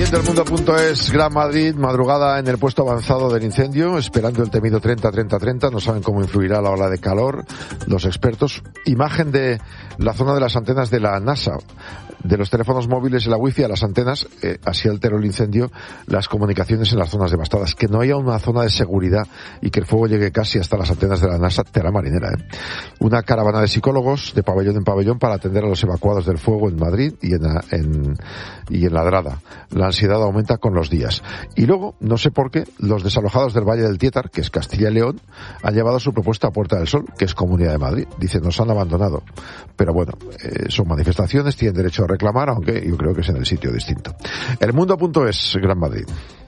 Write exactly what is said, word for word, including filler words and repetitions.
Leyendo el mundo.es, Gran Madrid, madrugada en el puesto avanzado del incendio, esperando el temido treinta treinta treinta, no saben cómo influirá la ola de calor los expertos. Imagen de la zona de las antenas de la NASA, de los teléfonos móviles y la wifi a las antenas, eh, así alteró el incendio las comunicaciones en las zonas devastadas. Que no haya una zona de seguridad y que el fuego llegue casi hasta las antenas de la NASA, tela marinera, ¿eh? Una caravana de psicólogos de pabellón en pabellón para atender a los evacuados del fuego en Madrid y en, en, y en Ladrada. La ansiedad aumenta con los días. Y luego, no sé por qué, los desalojados del Valle del Tietar, que es Castilla y León, han llevado su propuesta a Puerta del Sol, que es Comunidad de Madrid. Dicen, nos han abandonado. Pero bueno, eh, son manifestaciones, tienen derecho a reclamar, aunque yo creo que es en el sitio distinto. El mundo.es, Gran Madrid.